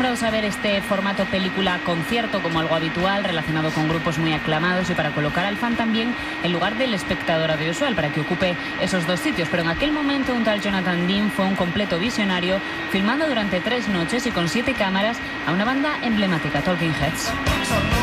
acostumbrados a ver este formato película-concierto como algo habitual, relacionado con grupos muy aclamados y para colocar al fan también en lugar del espectador audiovisual, para que ocupe esos dos sitios. Pero en aquel momento un tal Jonathan Dean fue un completo visionario, filmando durante 3 noches y con 7 cámaras a una banda emblemática, Talking Heads.